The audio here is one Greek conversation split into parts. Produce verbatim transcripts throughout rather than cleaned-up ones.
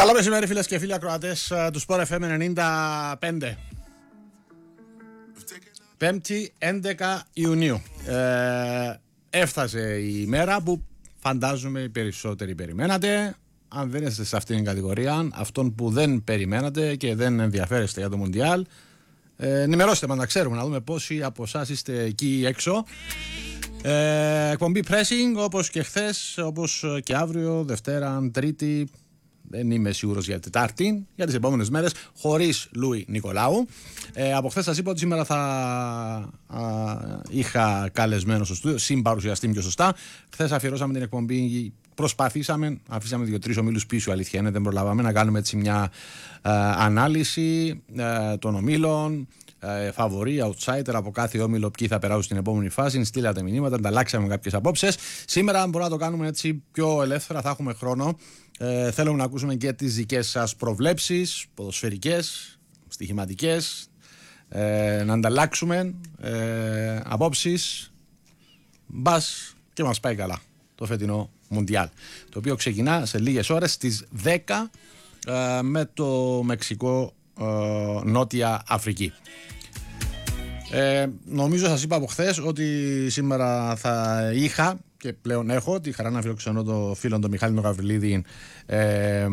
Καλό μεσημέρι φίλες και φίλοι ακροατές του Sport εφ εμ ενενήντα πέντε. Πέμπτη έντεκα Ιουνίου. Ε, έφτασε η μέρα που φαντάζομαι οι περισσότεροι περιμένατε. Αν δεν είστε σε αυτήν την κατηγορία, αυτόν που δεν περιμένατε και δεν ενδιαφέρεστε για το Μουντιάλ, ε, ενημερώστε μας να ξέρουμε, να δούμε πόσοι από εσάς είστε εκεί έξω. Ε, εκπομπή Pressing όπως και χθες, όπως και αύριο, Δευτέρα, Τρίτη. Δεν είμαι σίγουρος για Τετάρτη, για τις επόμενες μέρες, χωρίς Λούι Νικολάου. Ε, από χθες σας είπα ότι σήμερα θα α, είχα καλεσμένο στο στούντιο, συμπαρουσιαστή πιο σωστά. Χθες αφιερώσαμε την εκπομπή, προσπαθήσαμε, αφήσαμε δύο-τρεις ομίλους πίσω, αλήθεια είναι, δεν προλάβαμε να κάνουμε έτσι μια α, ανάλυση α, των ομίλων. Φαβορί, outsider από κάθε όμιλο, ποιοι θα περάσουν στην επόμενη φάση. Στείλατε μηνύματα, ανταλλάξαμε κάποιες απόψεις. Σήμερα μπορούμε να το κάνουμε έτσι πιο ελεύθερα, θα έχουμε χρόνο. Ε, θέλουμε να ακούσουμε και τις δικές σας προβλέψεις, ποδοσφαιρικές, στοιχηματικές, ε, να ανταλλάξουμε ε, απόψεις. Μπας και μας πάει καλά το φετινό Μουντιάλ, το οποίο ξεκινά σε λίγες ώρες στις δέκα ε, με το Μεξικό ε, Νότια Αφρική. Ε, νομίζω σας είπα από χθες ότι σήμερα θα είχα και πλέον έχω τη χαρά να φιλοξενώ το φίλο τον Μιχάλη Γαβριλίδη. Ε,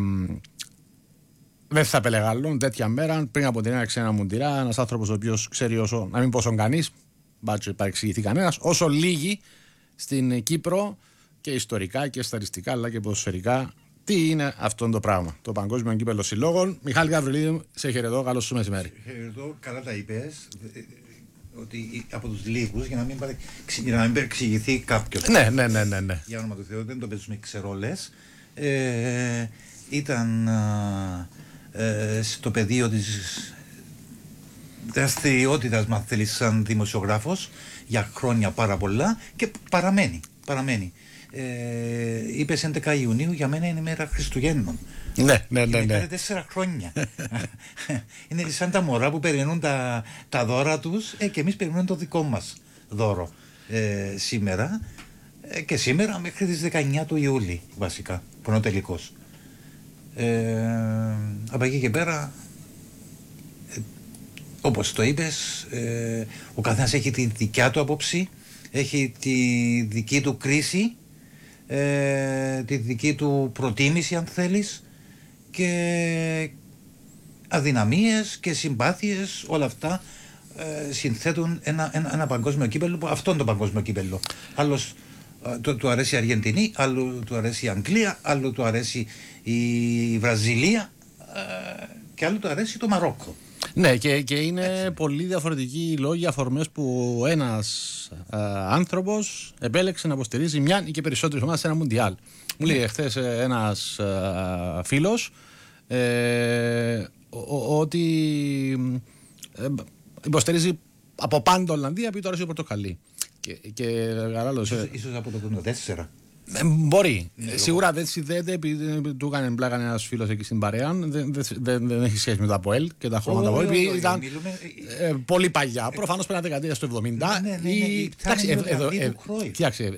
δεν θα πελεγάλλον τέτοια μέρα πριν από την έναρξη ένα Μουντιάλ. Ένας άνθρωπος ο οποίος ξέρει όσο, να μην πω όσον κανείς, μπάτσο παρεξηγηθεί κανένας, όσο λίγοι στην Κύπρο και ιστορικά και στατιστικά αλλά και ποδοσφαιρικά τι είναι αυτό το πράγμα. Το Παγκόσμιο Κύπελλο Συλλόγων. Μιχάλη Γαβριλίδη, σε χαιρετώ, καλώς σου μεσημέρι. Χαιρετώ, καλά τα είπες. Ότι από τους λίγους, για να μην, παρε... για να μην παρεξηγηθεί κάποιος. Ναι, ναι, ναι, ναι, ναι. Για όνομα του Θεού, δεν το παίζουμε ξερόλες. Ε, ήταν ε, στο πεδίο της δραστηριότητας, μα θέλεις, σαν δημοσιογράφος για χρόνια πάρα πολλά και παραμένει. παραμένει. Ε, είπες έντεκα Ιουνίου, για μένα είναι η μέρα Χριστουγέννων. Ναι, ναι, ναι, ναι. Είναι τέσσερα χρόνια. Είναι σαν τα μωρά που περιμένουν τα, τα δώρα τους ε, και εμείς περιμένουμε το δικό μας δώρο ε, σήμερα ε, και σήμερα μέχρι τις δεκαεννιά του Ιούλη βασικά, που είναι ο τελικός. Ε, από εκεί και πέρα ε, όπως το είπες, ε, ο καθένας έχει τη δικιά του άποψη, έχει τη δική του κρίση, ε, τη δική του προτίμηση αν θέλεις, και αδυναμίες και συμπάθειες, όλα αυτά ε, συνθέτουν ένα, ένα, ένα παγκόσμιο κύπελλο, αυτό είναι το παγκόσμιο κύπελλο. Άλλος ε, του, του αρέσει η Αργεντινή, άλλο του αρέσει η Αγγλία, άλλο του αρέσει η Βραζιλία ε, και άλλο του αρέσει το Μαρόκο. Ναι, και, και είναι έτσι. Πολύ διαφορετικοί οι λόγοι, αφορμές που ένας ε, άνθρωπος επέλεξε να υποστηρίζει μια ή και περισσότερες ομάδες σε ένα Μουντιάλ. Μου λέει χθες ένας ε, φίλος ε, ότι ε, υποστηρίζει από πάντα Ολλανδία επειδή το αρέσει ο πορτοκαλί. Και, και άλλος, ίσως, ίσως από το πενήντα τέσσερα. Ε, μπορεί. Ε, Σίγουρα δεν συνδέεται επειδή του έκανε μπλάκα ένας φίλος εκεί στην παρέα. Δεν, δεν, δεν, δεν έχει σχέση με το ΑΠΟΕΛ και τα χρώματα του ΑΠΟΕΛ. Ήταν ε, πολύ παλιά. Προφανώς πέραν δεκαετία του εβδομήντα. Ναι, ναι, ναι, ναι, εντάξει, εδώ. Κοιτάξτε.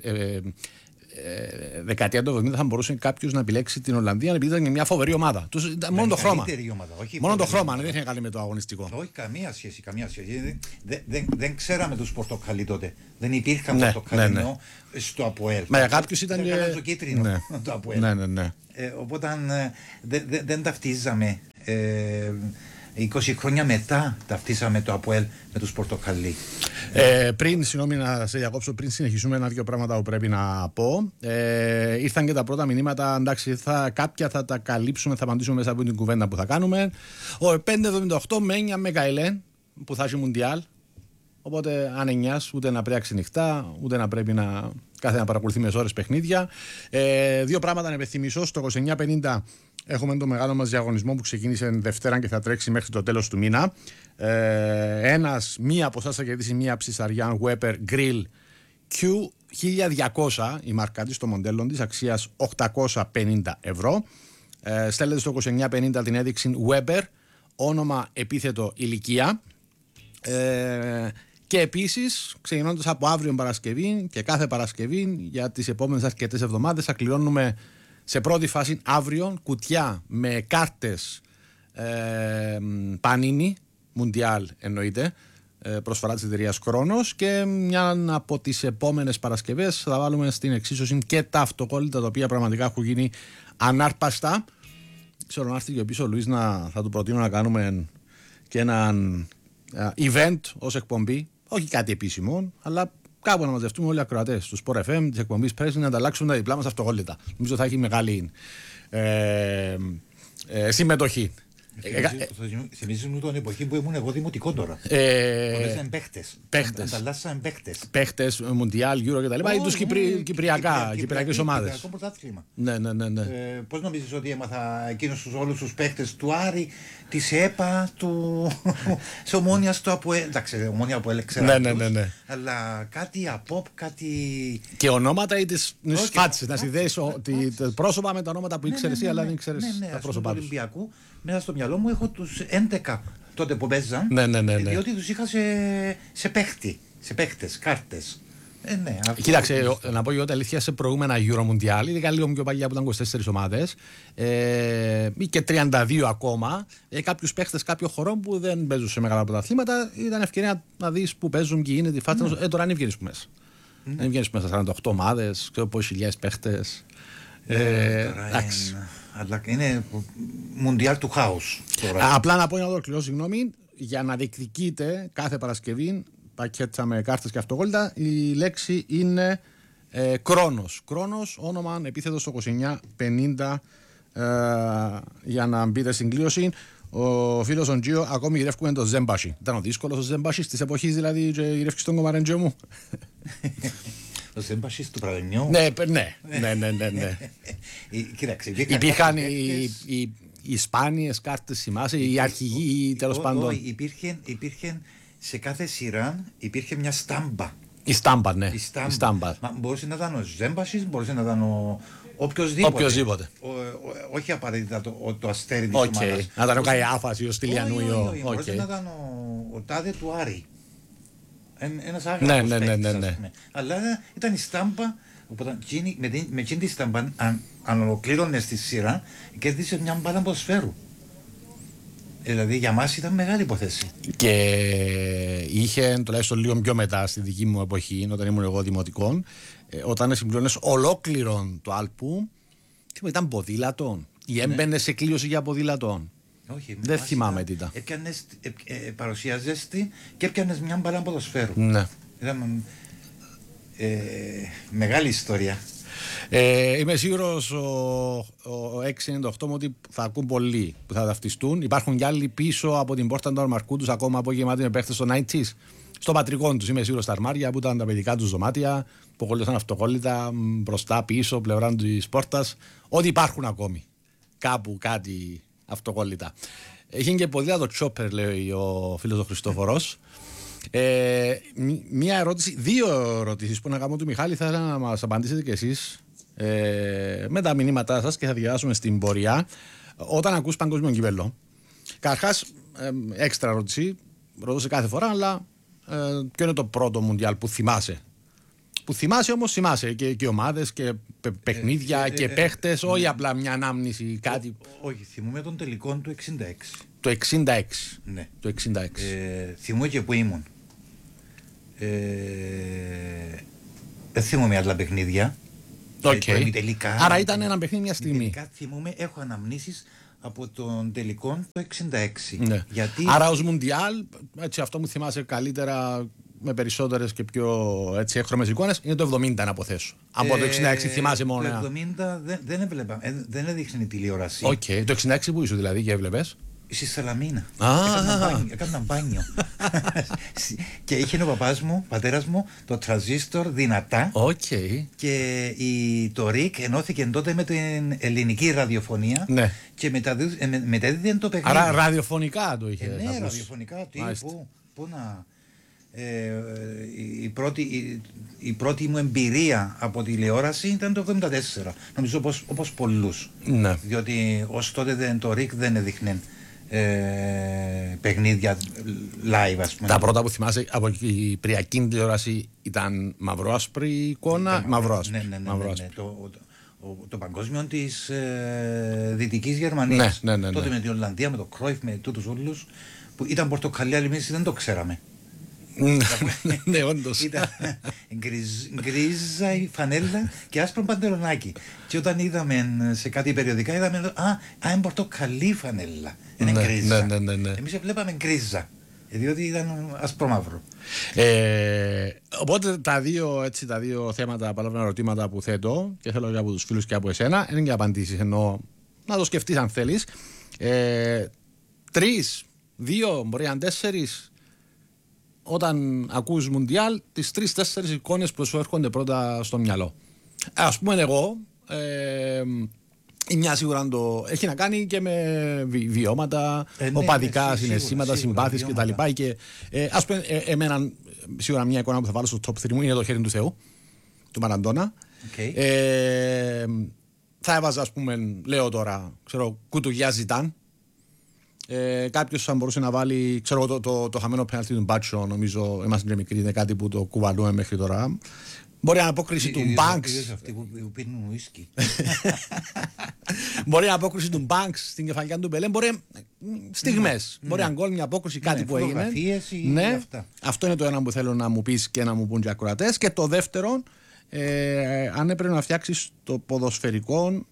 Δεκαετία του εβδομήντα θα μπορούσε κάποιος να επιλέξει την Ολλανδία επειδή ήταν μια φοβερή ομάδα. Τους, ήταν μόνο το χρώμα. Ομάδα, όχι μόνο το χρώμα, δεν είχε κάνει με το αγωνιστικό. Όχι, καμία σχέση. Καμία σχέση. Δεν, δεν, δεν ξέραμε τους πορτοκαλί τότε. Δεν υπήρχαν ναι, πορτοκαλί ναι, ναι. στο ΑΠΟΕΛ. Μα για κάποιους ήταν και το κίτρινο ναι. το ΑΠΟΕΛ. Ναι, ναι, ναι. Ε, οπότε ε, δεν δε, δεν ταυτίζαμε. Ε, είκοσι χρόνια μετά ταυτίσαμε το ΑΠΟΕΛ με τους πορτοκαλί. Ε, πριν, συγγνώμη να σε διακόψω, πριν συνεχίσουμε ένα-δύο πράγματα που πρέπει να πω. Ε, ήρθαν και τα πρώτα μηνύματα. Εντάξει, θα, κάποια θα τα καλύψουμε, θα απαντήσουμε μέσα από την κουβέντα που θα κάνουμε. Ο πέντε εβδομήντα οκτώ με εννιά Μεγαελέν που θα έχει Μουντιάλ. Οπότε αν εννιάς, ούτε να πρέπει να ξενυχτά, ούτε να πρέπει να κάθε να παρακολουθεί με ώρες παιχνίδια. Ε, δύο πράγματα να υπενθυμίσω. Στο είκοσι εννιά πενήντα έχουμε το μεγάλο μας διαγωνισμό που ξεκίνησε Δευτέρα και θα τρέξει μέχρι το τέλος του μήνα. Ε, ένας, μία από εσάς θα κερδίσει μία ψισταριά Weber Grill Q χίλια διακόσια, η μάρκα της, το μοντέλο της, αξίας οκτακόσια πενήντα ευρώ. Ε, στέλνετε στο είκοσι εννιά πενήντα την έδειξη Weber, όνομα, επίθετο, ηλικία. Ε, και επίσης, ξεκινώντας από αύριο Παρασκευή και κάθε Παρασκευή για τις επόμενες αρκετές εβδομάδες, θα κληρώνουμε σε πρώτη φάση αύριο κουτιά με κάρτες ε, Πανίνι, Μουντιάλ εννοείται, ε, προσφορά της εταιρείας Χρόνος, και μια από τις επόμενες Παρασκευές θα βάλουμε στην εξίσωση και τα αυτοκόλλητα τα οποία πραγματικά έχουν γίνει ανάρπαστα. Ξέρω να έρθει και πίσω ο Λουίς, να, θα του προτείνω να κάνουμε και έναν uh, event ως εκπομπή, όχι κάτι επίσημο, αλλά κάπου να μαζευτούμε όλοι οι ακροατές του Sport εφ εμ, της εκπομπής Press, να ανταλλάξουν τα διπλά μας αυτοκόλλητα. Νομίζω θα έχει μεγάλη ε, ε, συμμετοχή. Θυμίζεις μου τον εποχή που ήμουν εγώ δημοτικό τώρα. Ε, παίχτες. Ανταλλάσσαμε παίχτες. Παίχτες, Μουντιάλ, Euro κτλ. Ή τους Κυπριακά, Κυπριακές ομάδες. Κυπριακό πρωτάθλημα. Ναι, ναι, ναι. ναι. Ε, πώς νομίζεις ότι έμαθα εκείνους τους, όλους τους παίχτες του Άρη, της ΕΠΑ, του Ομόνιας, του ΑΠΟΕΛ. Εντάξει, Ομόνια ΑΠΟΕΛ ξέρω. Ναι, ναι, ναι, ναι. Αλλά κάτι ΑΠΟΠ, κάτι. Και ονόματα ή τις φάτσες. Να συνδέεις πρόσωπα με τα ονόματα που ήξερες ή αλλά δεν ήξερες τα πρόσωπά τους. Ολυμπιακού, μέσα στο μυαλό μου έχω τους έντεκα τότε που παίζαν, ναι, ναι, ναι, ναι. διότι τους είχα σε, σε παίχτη, σε παίχτες, κάρτες. Ε, ναι, Κοίταξε, αυτό... να πω για ότι αλήθεια σε προηγούμενα Euro Mundial, ειδικά λίγο πιο παλιά που ήταν είκοσι τέσσερις ομάδες ε, ή και τριάντα δύο ακόμα, ε, κάποιους παίχτες κάποιων χωρών που δεν παίζουν σε μεγάλα πρωταθλήματα, ήταν ευκαιρία να δεις που παίζουν και είναι τη φάση. Ναι. Ε, τώρα αν βγαίνεις που μέσα. Ναι. Δεν βγαίνεις που μέσα σαράντα οκτώ ομάδες, ξέρω πόσες χιλιάδες παίχτες. Ε, εντάξει. Αλλά είναι Μουντιάλ του χάους. Απλά να πω για να ολοκληρώσω, συγγνώμη, για να διεκδικείτε κάθε Παρασκευή πακέτσα με κάρτες και αυτοκόλλητα, η λέξη είναι ε, Κρόνος. Κρόνος, όνομα επίθετο στο είκοσι εννιά πενήντα, ε, για να μπείτε στην κλήρωση. Ο φίλος ο Τζίο, ακόμη γυρεύκουμε το Ζέμπασι. Ήταν ο δύσκολος ο Ζέμπασι της εποχής, δηλαδή, και γυρεύκεις τον κομμαρέντζιο μου. Ο Ζέμπασις του Πραδενιού. Ναι, ναι, ναι, ναι, ναι, ναι. Κοίταξε, υπήρχαν οι, οι, οι σπάνιες κάρτες, θυμάσαι, οι αρχηγοί, τέλος πάντων. Όχι, υπήρχε, υπήρχε σε κάθε σειρά υπήρχε μια στάμπα. Η στάμπα, ναι. Η στάμπα. Η στάμπα. Μα μπορούσε να ήταν ο Ζέμπασις, μπορούσε να ήταν ο οποιοσδήποτε. Οποιοσδήποτε. Ο, ο, όχι απαραίτητα το, ο, το αστέρι της okay. ομάδας. Να ήταν ο Καϊάφας ή ο Στυλιανού. Όχι, όχι, όχι. Μπορούσε να ήταν ο, ο τάδε του Άρη. Ένας άγραφος ναι, ναι, ναι, ναι, ναι. παίκτης, αλλά ήταν η στάμπα, οπότε, με, με εκείνη τη στάμπα, αν, αν ολοκλήρωνες τη σειρά, κέρδισε μια μπάλα ποδοσφαίρου. Δηλαδή για μας ήταν μεγάλη υποθέση. Και είχε, τουλάχιστον λίγο πιο μετά στη δική μου εποχή, όταν ήμουν εγώ δημοτικών, όταν συμπληρώνες ολόκληρον το άλπου, ήταν ποδήλατον ή έμπαινε ναι. σε κλήρωση για ποδήλατον. Όχι, δεν θυμάμαι τι ήταν. Έπιανες, ε, ε, παρουσιάζεσαι τη και έπιανες μια μπάλα ποδοσφαίρου. Ναι. Ήταν ε, μεγάλη ιστορία. Ε, είμαι σίγουρος ο, ο έξι ενενήντα οκτώ μου ότι θα ακούν πολλοί που θα ταυτιστούν. Υπάρχουν κι άλλοι πίσω από την πόρτα του αρμαρκού τους, ακόμα από γεμάτοι με παίχτες στο ενενήντα. Στο πατρικό τους, είμαι σίγουρος, στα αρμάρια που ήταν τα παιδικά τους δωμάτια, που κολλούσαν αυτοκόλλητα μπροστά, πίσω, πλευρά της πόρτας. Ότι υπάρχουν ακόμη κάπου κάτι αυτοκόλλητα. Έχει και ποδήλατο τσόπερ, λέει ο φίλος ο Χριστόφορος. Ε, μία ερώτηση, δύο ερωτήσεις που να κάνω του Μιχάλη, θα ήθελα να μας απαντήσετε κι εσείς ε, με τα μηνύματά σας και θα διαβάσουμε στην πορεία. Όταν ακούς παγκόσμιο κύπελλο, καταρχάς ε, έξτρα ερώτηση, ρωτούσε κάθε φορά, αλλά ε, ποιο είναι το πρώτο Μουντιάλ που θυμάσαι? Που θυμάσαι όμως, θυμάσαι και, και ομάδες και παι, παιχνίδια ε, ε, και ε, παίχτες, ε, όχι ε, απλά μια ανάμνηση, κάτι. Ό, όχι, θυμούμαι τον τελικό του εξήντα έξι. Το εξήντα έξι. Ναι. Το εξήντα έξι. Ε, θυμούμαι και που ήμουν. Ε, δεν θυμούμαι άλλα παιχνίδια. Okay. Τελικά, άρα ήταν ένα παιχνίδι μια στιγμή. Τελικά θυμούμαι, έχω αναμνήσεις από τον τελικό το εξήντα έξι. Ναι. Γιατί... Άρα ως Μουντιάλ, έτσι αυτό μου θυμάσαι καλύτερα, με περισσότερες και πιο έτσι, έχρωμες εικόνες, είναι το εβδομήντα να αποθέσω. Από ε, το εξήντα έξι θυμάσαι μόνο. Το εβδομήντα δεν, δεν έβλεπα, ε, δεν έδειχνε η τηλεόραση. Okay. Το εξήντα έξι που ήσουν δηλαδή και έβλεπες? Στη Σαλαμίνα. Ah. Έκανα μπάνιο. Και είχε ο παπάς μου, πατέρας μου, το τραζίστορ δυνατά. Okay. Και η, το ΡΙΚ ενώθηκε τότε με την ελληνική ραδιοφωνία. Ναι. Και μετέδιδε το παιχνίδι. Άρα ραδιοφωνικά το είχε. Ε, ναι, ραδιοφωνικά. Τι, πού, πού να... Ε, η, πρώτη, η, η πρώτη μου εμπειρία από τηλεόραση ήταν το εβδομήντα τέσσερα. Νομίζω όπως, όπως πολλούς. Ναι. Διότι ως τότε δεν, το ΡΙΚ δεν έδειχνε ε, παιχνίδια live, ας πούμε. Τα πρώτα που θυμάσαι από η κυπριακή τηλεόραση ήταν μαυρό-άσπρη εικόνα. Μαυρό-άσπρη. Ναι, ναι, ναι, ναι, ναι. Το, το παγκόσμιο της ε, Δυτικής Γερμανίας. Ναι, ναι, ναι, ναι. Τότε με την Ολλανδία, με το Κρόιφ, με τούτους όλους που ήταν πορτοκαλί, αλλά εμείς δεν το ξέραμε. Ναι, όντως. Ήταν γκρίζα η φανέλα και άσπρο παντελονάκι. Και όταν είδαμε σε κάτι περιοδικά, είδαμε Α, α είναι πορτοκαλί φανέλα. Είναι γκρίζα. Εμείς βλέπαμε γκρίζα. Διότι ήταν ασπρόμαυρο. Ε, οπότε τα δύο, έτσι, τα δύο θέματα, παλαιότερα ερωτήματα που θέτω και θέλω και από τους φίλους και από εσένα είναι και απαντήσεις. Ενώ να το σκεφτείς αν θέλεις. Ε, τρεις, δύο, μπορεί να τέσσερις. Όταν ακούς Μουντιάλ, τις τρεις-τέσσερις εικόνες που σου έρχονται πρώτα στο μυαλό. Ας πούμε εγώ. Ε, Η μια σίγουρα το έχει να κάνει και με βι, βιώματα, ε, ναι, οπαδικά ναι, συναισθήματα, συμπάθειες κτλ. Και ε, ας πούμε, ε, εμένα σίγουρα μια εικόνα που θα βάλω στο top τρία μου είναι το χέρι του Θεού, του Μαραντόνα. Okay. Ε, θα έβαζα, ας πούμε, λέω τώρα, ξέρω, κουτουγιά Ζιτάν. Ε, κάποιος θα μπορούσε να βάλει, ξέρω, το, το, το χαμένο πέναλτι του Μπάτσο, νομίζω, είμαστε και μικροί, είναι κάτι που το κουβαλούμε μέχρι τώρα. Μπορεί να απόκριση του Banks. Αυτοί που πίνουν ουίσκι. Μπορεί να απόκριση του Banks στην κεφαλιά του Μπελέ. Μπορεί στιγμές. Μπορεί να γκολ μια απόκριση, κάτι που έγινε. Ναι, αυτό είναι το ένα που θέλω να μου πεις και να μου πούν και ακροατές. Και το δεύτερο, αν έπρεπε να φτιάξεις το ποδοσφαιρικό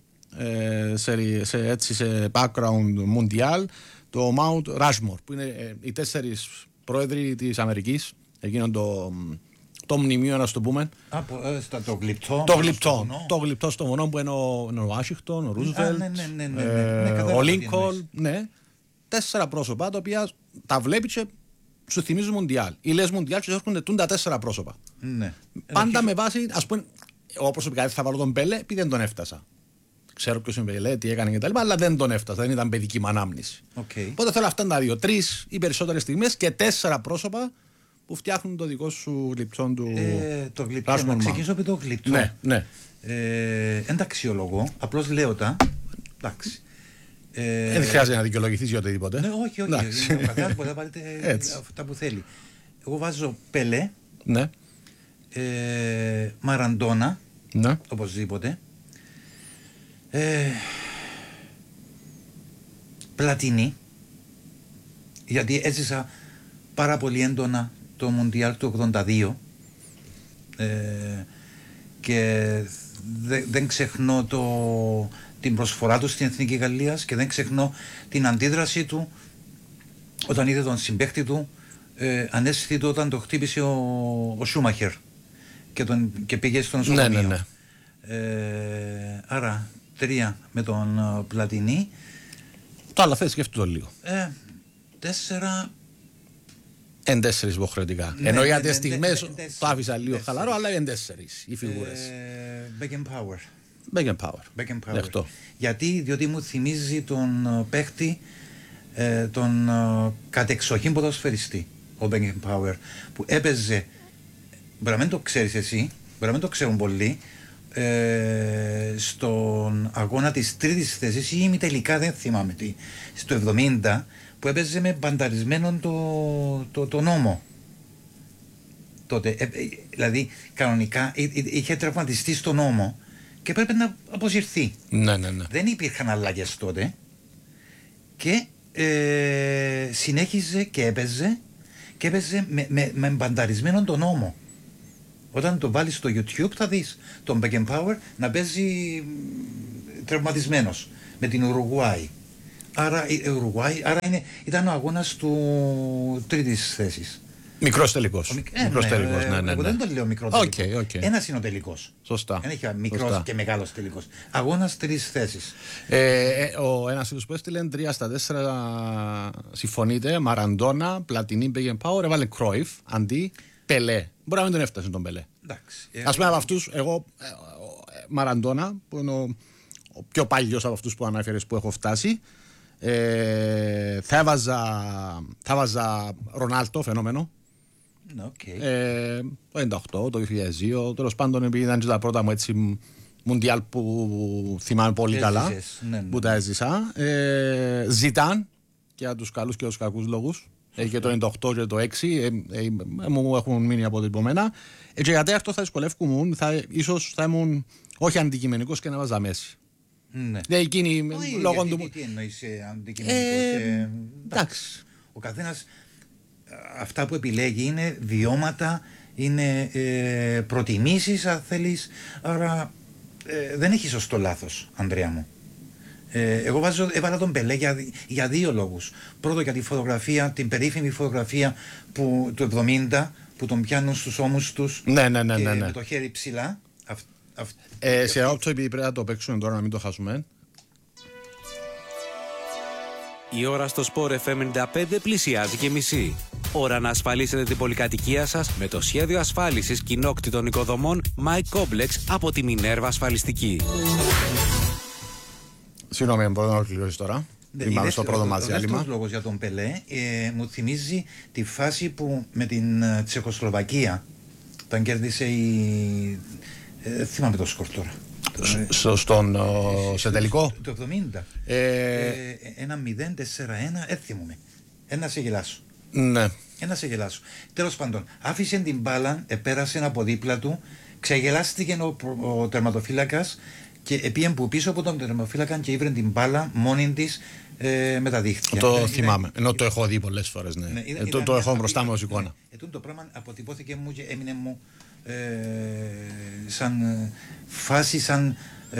σε background mundial, το Mount Rushmore, που είναι οι τέσσερις πρόεδροι της Αμερικής, εκείνον το. Το μνημείο, να το πούμε. Από, ε, στα, το γλυπτό. Το γλυπτό. Το γλυπτό στο βουνό που είναι ο, ο Ουάσιγκτον, ο Ρούσβελτ, ναι, ναι, ναι, ναι, ναι, ναι, ο Λίνκολν. Ναι. Τέσσερα πρόσωπα τα οποία τα βλέπει και σου θυμίζουν Μουντιάλ. Οι λες Μουντιάλ σου έρχονται τα τέσσερα πρόσωπα. Ναι. Πάντα με βάση, ας πούμε, εγώ προσωπικά δεν θα βάλω τον Μπέλε επειδή δεν τον έφτασα. Ξέρω ποιος είναι Μπέλε, τι έκανε κτλ. Αλλά δεν τον έφτασα. Δεν ήταν παιδική μου ανάμνηση. Okay. Οπότε θέλω αυτά τα δύο. Τρεις ή περισσότερες στιγμές και τέσσερα πρόσωπα που φτιάχνουν το δικό σου γλυπτό του. Ε, το γλυπτό. Να ξεκινήσω από το γλυπτό. Ναι, ναι. Ε, ενταξιολογώ, απλώς λέω τα. Εντάξει. Ε, δεν χρειάζεται να δικαιολογηθείς για οτιδήποτε. Ναι, όχι, όχι. Ο καθένας μπορεί να πάρει αυτά που θέλει. Εγώ βάζω Πελέ. Ναι. Ε, Μαραντόνα. Ναι. Οπωσδήποτε. Ε, Πλατινί. Γιατί έζησα πάρα πολύ έντονα το Μουντιάλ του ογδόντα δύο ε, και δε, δεν ξεχνώ το, την προσφορά του στην Εθνική Γαλλίας και δεν ξεχνώ την αντίδραση του όταν είδε τον συμπαίχτη του ε, ανέστητο όταν το χτύπησε ο, ο Σούμαχερ και, τον, και πήγε στο νοσοκομείο. Ναι, ναι, ναι. Ε, άρα τρία με τον uh, Πλατινί. Το άλλο θες σκέφτομαι το λίγο. Ε, τέσσερα. Εν τέσσερις υποχρεωτικά. Ναι, ενώ ναι, για ναι, τις ναι, στιγμές ναι, ναι, το άφησα λίγο τέσσερις. χαλαρό, αλλά εν τέσσερις οι φιγούρες. Beckenbauer. Beckenbauer. Beckenbauer. Γιατί, διότι μου θυμίζει τον uh, παίχτη, ε, τον uh, κατεξοχήν ποδοσφαιριστή, ο Beckenbauer, που έπαιζε, μπορεί να μην το ξέρεις εσύ, μπορεί να μην το ξέρουν πολλοί, ε, στον αγώνα της τρίτης θέσης ή ημιτελικά, δεν θυμάμαι τι, στο εβδομήντα, που έπαιζε με μπανταρισμένο το, το, το νόμο. Τότε, ε, δηλαδή κανονικά είχε τραυματιστεί στο νόμο και πρέπει να αποσυρθεί. Ναι, ναι, ναι. Δεν υπήρχαν αλλαγές τότε και ε, συνέχιζε και έπαιζε και έπαιζε με, με, με μπανταρισμένο το νόμο. Όταν το βάλεις στο YouTube θα δεις τον Beckenbauer να παίζει τραυματισμένος με την Ουρουγουάη. Άρα, η Ουρουγουάη, άρα είναι, ήταν ο αγώνας του τρίτης θέσης. Μικρός τελικός. Ο, ε, μικρός ναι, τελικός, ναι, ναι, ναι. Εγώ δεν το λέω μικρό τελικό. Okay, okay. Ένας είναι ο τελικός. Σωστά. Δεν έχει μικρός Σωστά. και μεγάλος τελικός. Αγώνας τρεις θέσεις. Ε, ο ένας φίλος που έστειλε τρία στα τέσσερα συμφωνείτε. Μαραντόνα, Πλατινί, Beckenbauer, έβαλε Κρόιφ αντί Πελέ. Μπορεί να μην τον έφτασε τον Πελέ. Ας πούμε από αυτούς, εγώ ε, Μαραντόνα, που είναι ο, ο πιο παλιός από αυτούς που ανάφερες που έχω φτάσει, ε, θα έβαζα, θα έβαζα Ρονάλτο, φαινόμενο. Okay. Ε, το ενενήντα οκτώ, το δύο χιλιάδες δύο, τέλος πάντων επειδή ήταν και τα πρώτα μου έτσι Μουντιάλ που θυμάμαι πολύ καλά, ναι, ναι. που τα έζησα. Ε, Ζιτάν, και για τους καλούς και τους κακούς λόγους, Έχει και το ενενήντα οκτώ και το έξι, ε, ε, ε, μου έχουν μείνει αποτυπωμένα. Ε, και για τέταρτο θα δυσκολεύκουν, θα, ίσως θα ήμουν όχι αντικειμενικός και να βάζα μέση. Ναι. Δεν εκείνη Όχι, λόγω γιατί, του. τι εννοείς ε, αντικειμενικός. Ε, ε, εντάξει. Ο καθένας αυτά που επιλέγει είναι βιώματα, είναι ε, προτιμήσεις αν θέλεις. Άρα ε, δεν έχει σωστό λάθος, Ανδρέα μου. Ε, εγώ βάζω, έβαλα τον Πελέ για, για δύο λόγους. Πρώτο για τη φωτογραφία, την περίφημη φωτογραφία που, του εβδομήντα που τον πιάνουν στους ώμους τους Ναι, ναι, ναι, και ναι, ναι. με το χέρι ψηλά. Αυ, αυ, Ε, σε αυτό επειδή πρέπει να το παίξουμε τώρα να μην το χάσουμε. Η ώρα στο Sport εφ εμ ενενήντα πέντε πλησιάζει και μισή. Ώρα να ασφαλίσετε την πολυκατοικία σας με το σχέδιο ασφάλισης κοινόκτητων οικοδομών My Complex από τη Μινέρβα Ασφαλιστική. Συγγνώμη, μπορώ να ολοκληρώσει τώρα. Είμαστε στο πρώτο μας διάλειμμα. Ο δεύτερος λόγος για τον Πελέ ε, μου θυμίζει τη φάση που με την ε, Τσεχοσλοβακία όταν κέρδισε η... Ε, θυμάμαι το σκορ τώρα. Στο, στον, ο, σε τελικό. Το εβδομήντα. Ε, Ε, ένα μηδέν τέσσερα ένα, δεν θυμούμαι. Ένα σε γελάσω. ναι. Ένα σε γελάσω. Τέλος πάντων, άφησε την μπάλα, επέρασε από δίπλα του, ξεγελάστηκε ο, ο τερματοφύλακας και επίεν που πίσω από τον τερματοφύλακα και ήβρε την μπάλα μόνη της ε, με τα δίχτυα. Το Ε, θυμάμαι. είναι, Ενώ το έχω δει πολλές φορές. Ναι. ναι, ε, ήταν- το, ήταν το έχω μια- μπροστά μου ως εικόνα. Ναι. Ετούν το πράγμα αποτυπώθηκε μου και έμεινε μου ε, σαν ε, φάση, σαν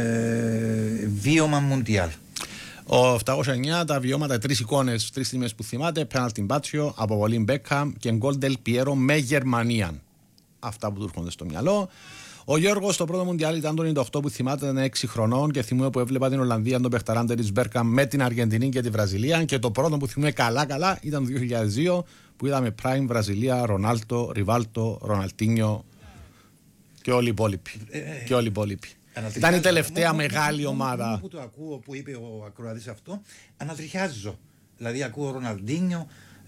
ε, βίωμα μουντιάλ. Ο επτακόσια εννιά τα βιώματα, τρεις εικόνες, τρεις στιγμές που θυμάται: πέναλτι Μπάτσιο, αποβολή Μπέκχαμ και γκολ Ντελ Πιέρο με Γερμανία. Αυτά που του έρχονται στο μυαλό. Ο Γιώργος στο πρώτο Μουντιάλ ήταν το ενενήντα οκτώ που θυμάται, ήταν έξι χρονών και θυμούμαι που έβλεπα την Ολλανδία, τον Πεχταράν Τεριτς Μπέρκαμ με την Αργεντινή και τη Βραζιλία. Και το πρώτο που θυμούμαι καλά-καλά ήταν το δύο χιλιάδες δύο που είδαμε Prime Βραζιλία, Ρονάλτο, Ριβάλτο, Ροναλτίνιο και όλοι οι υπόλοιποι. Ε, ε, Και όλοι οι υπόλοιποι. Ήταν η Ανατριχιάζω. τελευταία Μόνο- μεγάλη μόνο- μόνο ομάδα. που το ακούω που είπε ο ακροατής αυτό, ανατριχιάζω. Δηλαδή ακούω Ροναλντίνιο,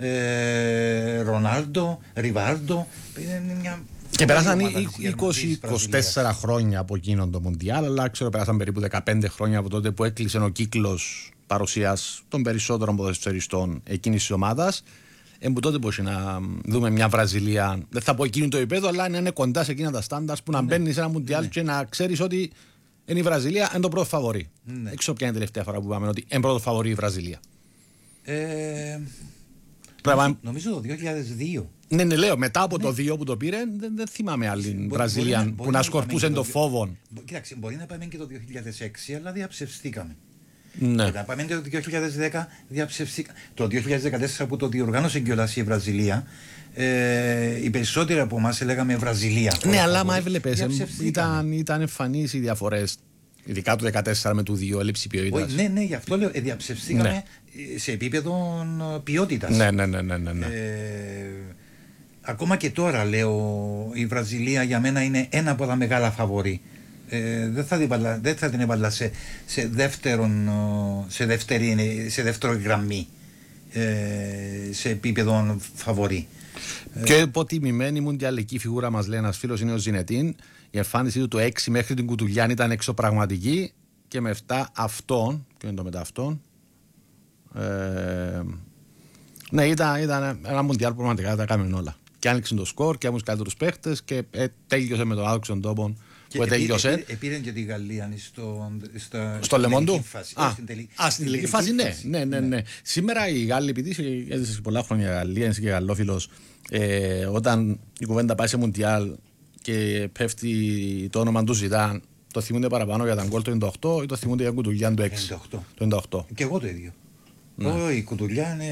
ε, Ρονάλντο, Ριβάλντο. Είναι μια Και περάσαν ομάδα της είκοσι με Γερμανικής είκοσι Βραζιλίας. τέσσερα χρόνια από εκείνον το Μουντιάλ, αλλά ξέρω περάσαν περίπου δεκαπέντε χρόνια από τότε που έκλεισε ο κύκλος παρουσίας των περισσότερων ποδοσφαιριστών εκείνης της ομάδας. Εν που τότε μπορούσε να δούμε μια Βραζιλία, δεν θα πω εκείνο το επίπεδο, αλλά να είναι κοντά σε εκείνα τα στάνταρ που να μπαίνει σε ένα Μουντιάλ και να ξέρεις ότι είναι η Βραζιλία, είναι το πρώτο φαβορί. Ναι. Δεν ξέρω ποια είναι η τελευταία φορά που είπαμε ότι είναι πρώτο φαβορί η Βραζιλία. Ε, Πρέπει να- νομίζω, νομίζω το δύο χιλιάδες δύο. Ναι, ναι, λέω μετά από το δύο που το πήρε, δεν, δεν θυμάμαι άλλη Μπορεί- Βραζιλία μπορεί να- που μπορεί να να σκορπούσε πάμε το και το- φόβο. Μπο- Κοίταξε, μπορεί να πάμε και το δύο χιλιάδες έξι, αλλά διαψευστήκαμε. Ναι. Και να πάμε και το δύο χιλιάδες δέκα, διαψευστήκαμε. Το δύο χιλιάδες δεκατέσσερα που το διοργάνωσε κιόλας η Βραζιλία, ε, οι περισσότεροι από εμάς λέγαμε Βραζιλία. Ναι, ως αλλά φαβορί. μα έβλεπε. Διαψευστήκαμε. Ήταν, ήταν εμφανεί οι διαφορέ. Ειδικά το δεκατέσσερα με το δύο, έλλειψη ποιότητα. Όχι, ναι, ναι, γι' αυτό λέω, ε, διαψευστήκαμε Ναι. ε, σε επίπεδο ποιότητα. Ναι, ναι, ναι, ναι, ναι, ναι. Ε, ακόμα και τώρα λέω η Βραζιλία για μένα είναι ένα από τα μεγάλα φαβορί. Ε, δεν, θα την, βάλα- δεν θα την έβαλα σε, σε, δεύτερον, ο, σε, δεύτερη, σε δεύτερο γραμμή ε, σε επίπεδο φαβορί. Πιο υποτιμημένη μουντιαλική φιγούρα μας λέει ένας φίλος είναι ο Ζινετίν. Η εμφάνισή του το έξι μέχρι την Κουτουλιάν ήταν εξωπραγματική και με εφτά αυτόν. Ποιο είναι το μετά αυτόν. Ε, ναι, ήταν, ήταν ένα μουντιάλ που πραγματικά τα έκαμε όλα. Και άνοιξε το σκορ και άμουν καλύτερους παίχτες και ε, τέλειωσε με τον άδοξον τόπον που επί- τέλειωσε. επί- Επήρε και τη Γαλλία στο, στα, Στο στην λεμόν τελική του. φάση. Α, Όχι, στην τελική- α, στην τελική φάση, ναι. ναι, ναι, ναι. Σήμερα οι Γάλλοι, επειδή είσαι- έζησε πολλά χρόνια Γαλλία, είσαι και γαλλόφιλος, ε, όταν η κουβέντα πάει σε Μουντιάλ και πέφτει το όνομα του Ζιδάν, το θυμούνται παραπάνω για τον γκολ το ενενήντα οκτώ ή το θυμούνται για τον Κουτουλιάν το έξι. ενενήντα οκτώ. Το ενενήντα οκτώ. Και εγώ το ίδιο. Ναι. Η κουτουλιά είναι